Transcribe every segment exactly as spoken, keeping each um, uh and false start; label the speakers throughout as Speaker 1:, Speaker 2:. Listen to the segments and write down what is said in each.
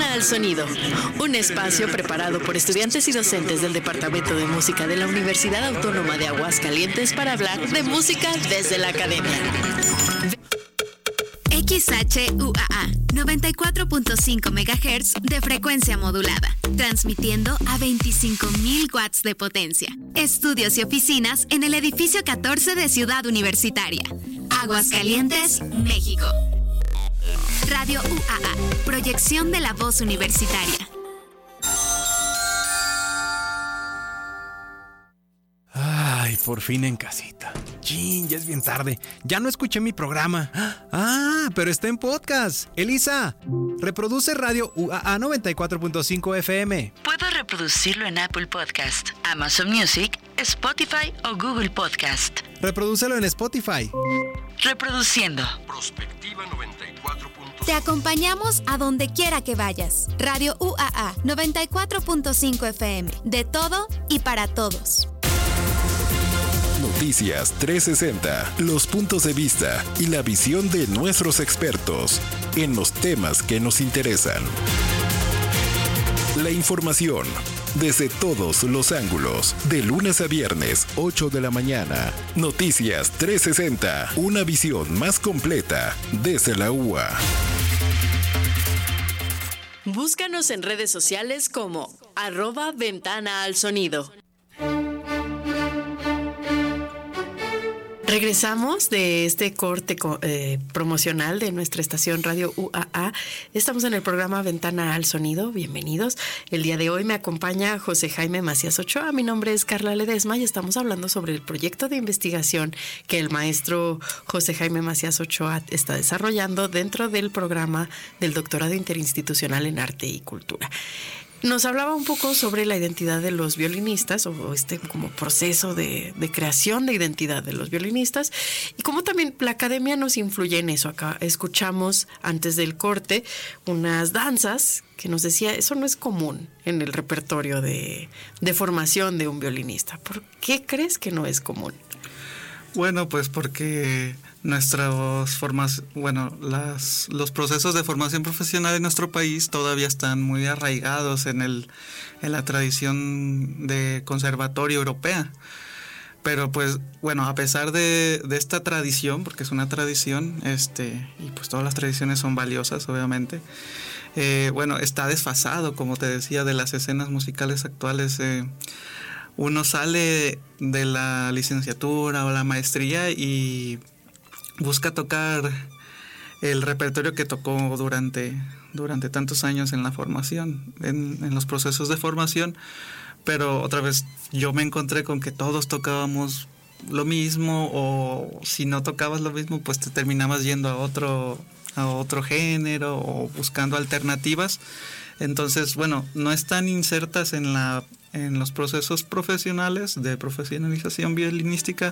Speaker 1: Ventana al Sonido, un espacio preparado por estudiantes y docentes del Departamento de Música de la Universidad Autónoma de Aguascalientes para hablar de música desde la academia.
Speaker 2: X H U A A, noventa y cuatro punto cinco megahertz de frecuencia modulada, transmitiendo a veinticinco mil watts de potencia. Estudios y oficinas en el edificio catorce de Ciudad Universitaria, Aguascalientes, México. Radio U A A, proyección de la voz universitaria.
Speaker 3: Ay, por fin en casita. Chin, ya es bien tarde. Ya no escuché mi programa. Ah, pero está en podcast. Elisa, reproduce Radio U A A noventa y cuatro punto cinco F M.
Speaker 4: Puedo reproducirlo en Apple Podcast, Amazon Music, Spotify o Google Podcast.
Speaker 3: Reprodúcelo en Spotify.
Speaker 4: Reproduciendo.
Speaker 5: Prospectiva noventa y cuatro punto cinco.
Speaker 2: Te acompañamos a donde quiera que vayas. Radio U A A noventa y cuatro punto cinco F M. De todo y para todos.
Speaker 6: Noticias trescientos sesenta, los puntos de vista y la visión de nuestros expertos en los temas que nos interesan. La información desde todos los ángulos, de lunes a viernes, ocho de la mañana. Noticias trescientos sesenta, una visión más completa desde la U A.
Speaker 1: Búscanos en redes sociales como arroba Ventana al Sonido. Regresamos de este corte eh, promocional de nuestra estación Radio U A A. Estamos en el programa Ventana al Sonido. Bienvenidos. El día de hoy me acompaña José Jaime Macías Ochoa. Mi nombre es Carla Ledesma y estamos hablando sobre el proyecto de investigación que el maestro José Jaime Macías Ochoa está desarrollando dentro del programa del Doctorado Interinstitucional en Arte y Cultura. Nos hablaba un poco sobre la identidad de los violinistas o este como proceso de, de creación de identidad de los violinistas y cómo también la academia nos influye en eso. Acá escuchamos antes del corte unas danzas que nos decía eso no es común en el repertorio de, de formación de un violinista. ¿Por qué crees que no es común?
Speaker 7: Bueno, pues porque nuestras formas, bueno, las, los procesos de formación profesional en nuestro país todavía están muy arraigados en el, en la tradición de conservatorio europea. Pero pues, bueno, a pesar de, de esta tradición, porque es una tradición, este, y pues todas las tradiciones son valiosas, obviamente, eh, bueno, está desfasado, como te decía, de las escenas musicales actuales. Eh, uno sale de la licenciatura o la maestría y busca tocar el repertorio que tocó durante, durante tantos años en la formación, en, en los procesos de formación, pero otra vez yo me encontré con que todos tocábamos lo mismo, o si no tocabas lo mismo, pues te terminabas yendo a otro, a otro género o buscando alternativas. Entonces, bueno, no están insertas en, la, en los procesos profesionales de profesionalización violinística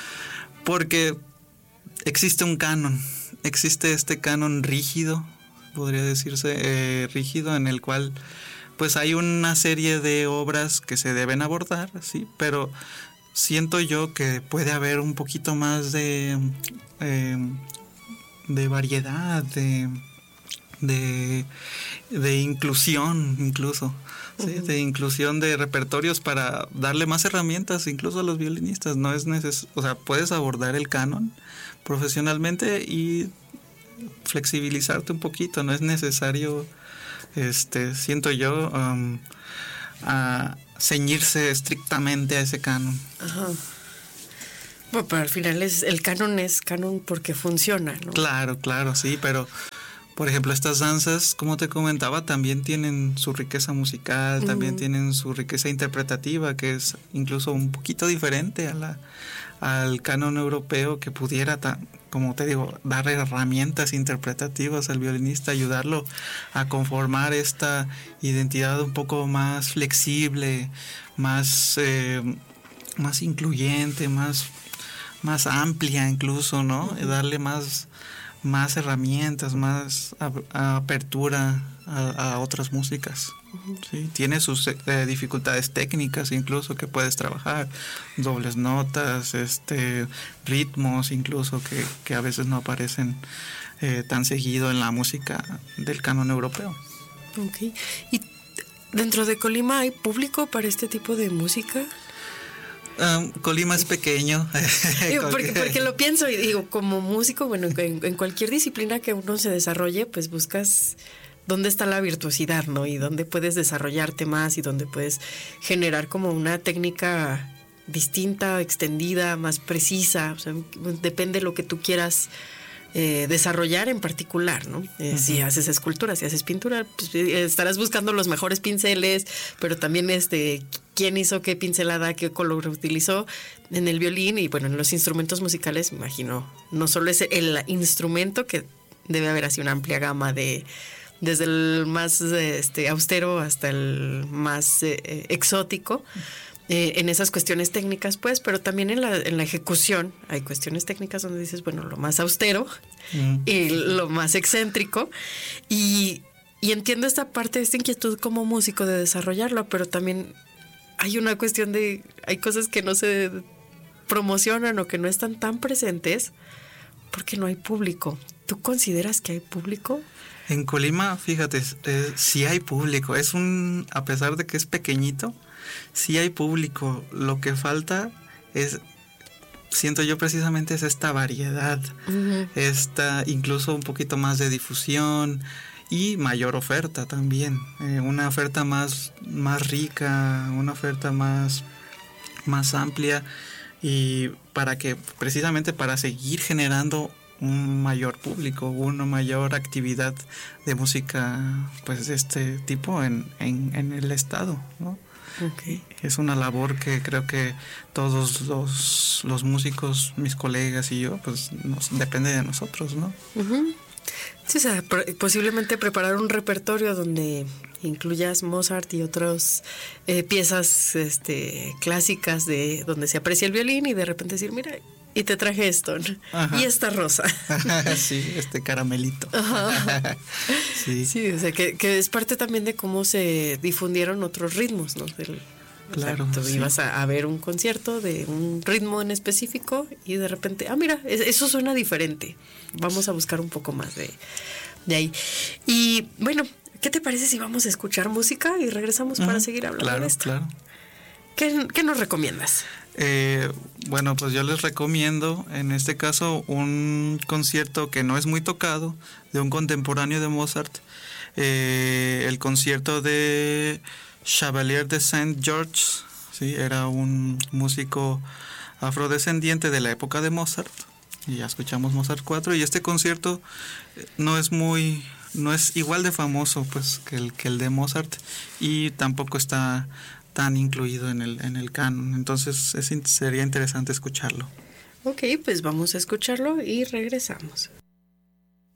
Speaker 7: porque existe un canon, existe este canon rígido, podría decirse eh, rígido, en el cual pues hay una serie de obras que se deben abordar, sí, pero siento yo que puede haber un poquito más de eh, de variedad, de, de de inclusión incluso. Sí, de inclusión de repertorios para darle más herramientas incluso a los violinistas. No es neces- o sea, puedes abordar el canon profesionalmente y flexibilizarte un poquito. No es necesario, este, siento yo, um, a ceñirse estrictamente a ese canon.
Speaker 1: Ajá. Bueno, pero al final es, el canon es canon porque funciona, ¿no?
Speaker 7: Claro, claro, sí, pero por ejemplo, estas danzas, como te comentaba, también tienen su riqueza musical, uh-huh. también tienen su riqueza interpretativa, que es incluso un poquito diferente a la, al canon europeo, que pudiera, ta, como te digo, dar herramientas interpretativas al violinista, ayudarlo a conformar esta identidad un poco más flexible, más, eh, más incluyente, más, más amplia incluso, ¿no? Uh-huh. Darle más... más herramientas, más ab- apertura a, a otras músicas. Uh-huh. ¿Sí? Tiene sus eh, dificultades técnicas incluso que puedes trabajar, dobles notas, este, ritmos incluso que, que a veces no aparecen eh, tan seguido en la música del canon europeo.
Speaker 1: Ok. ¿Y dentro de Colima hay público para este tipo de música?
Speaker 7: Um, Colima es pequeño.
Speaker 1: Digo, porque, porque lo pienso y digo, como músico, bueno, en, en cualquier disciplina que uno se desarrolle, pues buscas dónde está la virtuosidad, ¿no? Y dónde puedes desarrollarte más y dónde puedes generar como una técnica distinta, extendida, más precisa. O sea, depende de lo que tú quieras eh, desarrollar en particular, ¿no? Eh, uh-huh. Si haces escultura, si haces pintura, pues estarás buscando los mejores pinceles, pero también este quién hizo qué pincelada, qué color utilizó en el violín y bueno, en los instrumentos musicales, me imagino, no solo es el instrumento, que debe haber así una amplia gama de desde el más este, austero hasta el más eh, exótico. Eh, en esas cuestiones técnicas, pues, pero también en la, en la ejecución hay cuestiones técnicas donde dices, bueno, lo más austero mm. y lo más excéntrico. Y, y entiendo esta parte, esta inquietud como músico de desarrollarlo, pero también hay una cuestión de, hay cosas que no se promocionan o que no están tan presentes porque no hay público. ¿Tú consideras que hay público?
Speaker 7: En Colima, fíjate, eh, sí hay público. Es un, a pesar de que es pequeñito, sí hay público. Lo que falta es, siento yo precisamente, es esta variedad, uh-huh. esta incluso un poquito más de difusión y mayor oferta también. Eh, una oferta más, más rica, una oferta más, más amplia y para que, precisamente para seguir generando un mayor público, una mayor actividad de música pues de este tipo en, en, en el estado, ¿no? Okay. Es una labor que creo que todos los, los músicos, mis colegas y yo, pues nos, depende de nosotros, ¿no?
Speaker 1: Uh-huh. Sí, o sea, posiblemente preparar un repertorio donde incluyas Mozart y otras eh, piezas este, clásicas de donde se aprecia el violín y de repente decir, mira, y te traje esto, ¿no? Y esta rosa.
Speaker 7: Sí, este caramelito.
Speaker 1: Sí. Sí, o sea, que, que es parte también de cómo se difundieron otros ritmos, ¿no? Del,
Speaker 7: claro.
Speaker 1: O sea, tú sí. ibas a, a ver un concierto de un ritmo en específico y de repente, ah, mira, eso suena diferente. Vamos a buscar un poco más de, de ahí. Y bueno, ¿qué te parece si vamos a escuchar música y regresamos uh-huh. para seguir hablando
Speaker 7: claro,
Speaker 1: de esto?
Speaker 7: Claro,
Speaker 1: ¿Qué, qué nos recomiendas?
Speaker 7: Eh, bueno, pues yo les recomiendo en este caso un concierto que no es muy tocado de un contemporáneo de Mozart, eh, el concierto de Chevalier de Saint-Georges, ¿sí? Era un músico afrodescendiente de la época de Mozart y ya escuchamos Mozart cuatro y este concierto no es muy no es igual de famoso pues que el que el de Mozart y tampoco está tan incluido en el en el canon, entonces es, sería interesante escucharlo.
Speaker 1: Ok, pues vamos a escucharlo y regresamos.